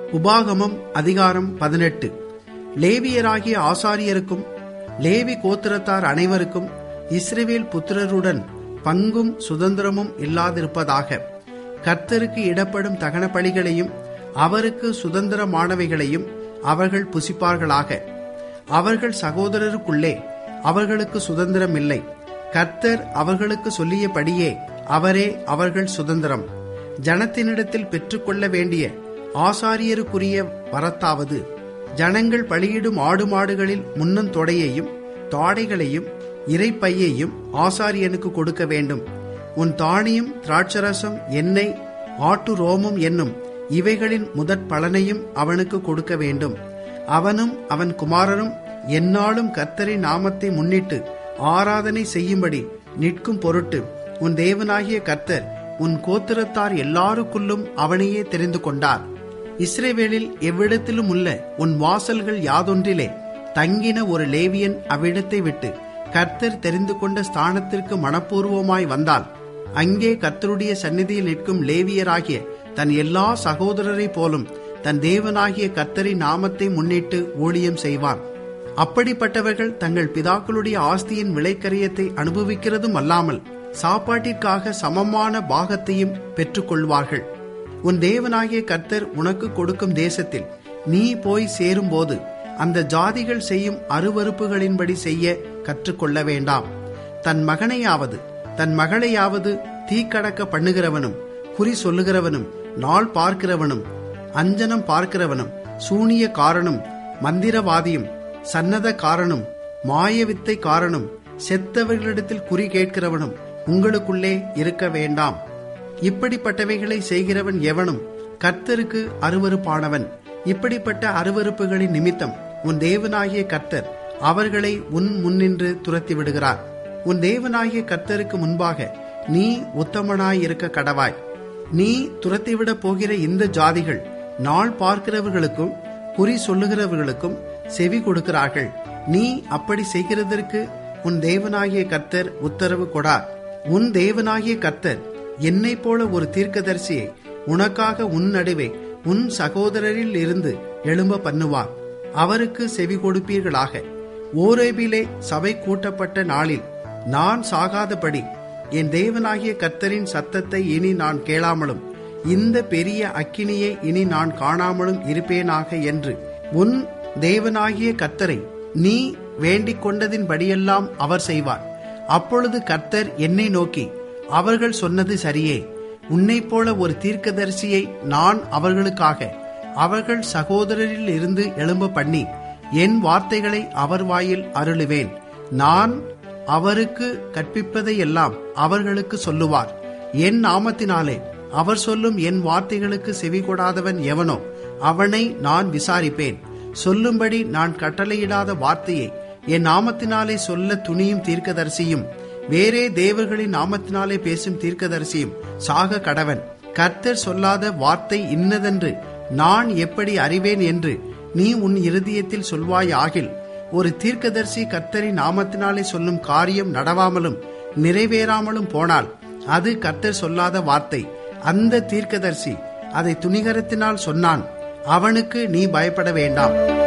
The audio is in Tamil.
உபாகமம் அதிகாரம் 18. லேவியராகிய ஆசாரியருக்கும் லேவி கோத்திரத்தார் அனைவருக்கும் இஸ்ரவேல் புத்திரருடன் பங்கும் சுதந்திரமும் இல்லாதிருப்பதாக. கர்த்தருக்கு இடப்படும் தகன பலிகளையும் அவருக்கு சுதந்திரமானவைகளையும் அவர்கள் புசிப்பார்களாக. அவர்கள் சகோதரருக்குள்ளே அவர்களுக்கு சுதந்திரம் இல்லை. கர்த்தர் அவர்களுக்கு சொல்லியபடியே அவரே அவர்கள் சுதந்திரம். ஜனத்தினிடத்தில் பெற்றுக்கொள்ள வேண்டிய ஆசாரியருக்குரிய வரத்தாவது, ஜனங்கள் பலியிடும் ஆடு மாடுகளில் முன்னந்தொடையையும் தாடைகளையும் இறைப்பையையும் ஆசாரியனுக்கு கொடுக்க வேண்டும். உன் தானியம், திராட்சரசம், எண்ணெய், ஆட்டு ரோமம் என்னும் இவைகளின் முதற் பலனையும் அவனுக்கு கொடுக்க வேண்டும். அவனும் அவன் குமாரனும் எந்நாளும் கர்த்தரின் நாமத்தை முன்னிட்டு ஆராதனை செய்யும்படி நிற்கும் பொருட்டு உன் தேவனாகிய கர்த்தர் உன் கோத்திரத்தார் எல்லாருக்குள்ளும் அவனையே தெரிந்து கொண்டார். இஸ்ரவேலில் எவ்விடத்திலும் உள்ள உன் வாசல்கள் யாதொன்றிலே தங்கின ஒரு லேவியன் அவ்விடத்தை விட்டு கர்த்தர் தெரிந்து கொண்ட ஸ்தானத்திற்கு மனப்பூர்வமாய் வந்தால், அங்கே கர்த்தருடைய சந்நிதியில் நிற்கும் லேவியராகிய தன் எல்லா சகோதரரை போலும் தன் தேவனாகிய கர்த்தரின் நாமத்தை முன்னிட்டு ஊழியம் செய்வான். அப்படிப்பட்டவர்கள் தங்கள் பிதாக்களுடைய ஆஸ்தியின் விலைக்கரியத்தை அனுபவிக்கிறதும் அல்லாமல் சாப்பாட்டிற்காக சமமான பாகத்தையும் பெற்றுக்கொள்வார்கள். உன் தேவனாகிய கர்த்தர் உனக்கு கொடுக்கும் தேசத்தில் நீ போய் சேரும்போது அந்த ஜாதிகள் செய்யும் அருவருப்புகளின்படி செய்ய கற்றுக்கொள்ள வேண்டாம். தன் மகனையாவது தன் மகளையாவது தீக்கடக்க பண்ணுகிறவனும், குறி சொல்லுகிறவனும், நாள் பார்க்கிறவனும், அஞ்சனம் பார்க்கிறவனும், சூனிய காரனும், மந்திரவாதியும், சன்னத காரனும், மாயவித்தை காரனும், செத்தவர்களிடத்தில் குறி கேட்கிறவனும் உங்களுக்குள்ளே இருக்க வேண்டாம். இப்படிப்பட்டவைகளை செய்கிறவன் எவனும் கர்த்தருக்கு அருவருப்பானவன். இப்படிப்பட்ட அருவருப்புகளின் நிமித்தம் உன் தேவனாகிய கர்த்தர் அவர்களை உன் முன்னின்று துரத்தி விடுகிறார். உன் தேவனாகிய கர்த்தருக்கு முன்பாக நீ உத்தமனாயிருக்க கடவாய். நீ துரத்திவிட போகிற இந்த ஜாதிகள் நாள் பார்க்கிறவர்களுக்கும் குறி சொல்லுகிறவர்களுக்கும் செவி கொடுக்கிறார்கள். நீ அப்படி செய்கிறதற்கு உன் தேவனாகிய கர்த்தர் உத்தரவு கொடார். உன் தேவனாகிய கர்த்தர் என்னை போல ஒரு தீர்க்கதரிசியை உனக்காக உன் நடுவே உன் சகோதரரில் இருந்து எழும்ப பண்ணுவார். அவருக்கு செவி கொடுப்பீர்களாக. ஓரேபிலே சபை கூட்டப்பட்ட நாளில் நான் சாகாதபடி என் தேவனாகிய கர்த்தரின் சத்தத்தை இனி நான் கேளாமலும் இந்த பெரிய அக்கினியை இனி நான் காணாமலும் இருப்பேனாக என்று உன் தேவனாகிய கர்த்தரை நீ வேண்டிக் கொண்டதின்படியெல்லாம் அவர் செய்வார். அப்பொழுது கர்த்தர் என்னை நோக்கி, அவர்கள் சொன்னது சரியே, உன்னை போல ஒரு தீர்க்கதரிசியை நான் அவர்களுக்காக அவர்கள் சகோதரரில் இருந்து எழும்ப பண்ணி என் வார்த்தைகளை அவர் வாயில் அருளுவேன். நான் அவருக்கு கற்பிப்பதையெல்லாம் அவர்களுக்கு சொல்லுவார். என் நாமத்தினாலே அவர் சொல்லும் என் வார்த்தைகளுக்கு செவி கொடாதவன் எவனோ அவனை நான் விசாரிப்பேன். சொல்லும்படி நான் கட்டளையிடாத வார்த்தையை என் நாமத்தினாலே சொல்ல துணியும் தீர்க்கதரிசியும், வேறே தேவர்களின் நாமத்தினாலே பேசும் தீர்க்கதரிசியும் சாக கடவன். கர்த்தர் சொல்லாத வார்த்தை இன்னதென்று நான் எப்படி அறிவேன் என்று நீ உன் இருதயத்தில் சொல்வாய் ஆகில், ஒரு தீர்க்கதரிசி கர்த்தரின் நாமத்தினாலே சொல்லும் காரியம் நடவாமலும் நிறைவேறாமலும் போனால் அது கர்த்தர் சொல்லாத வார்த்தை. அந்த தீர்க்கதரிசி அதை துணிகரத்தினால் சொன்னான், அவனுக்கு நீ பயப்பட வேண்டாம்.